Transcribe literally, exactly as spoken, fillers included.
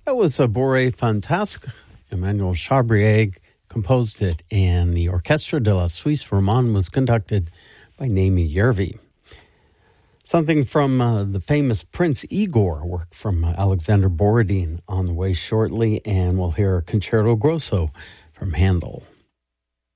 That was a Bourrée Fantasque. Emmanuel Chabrier composed it, and the Orchestre de la Suisse Romande was conducted by Naimi Yervi. Something from uh, the famous Prince Igor, work from uh, Alexander Borodin on the way shortly, and we'll hear Concerto Grosso from Handel.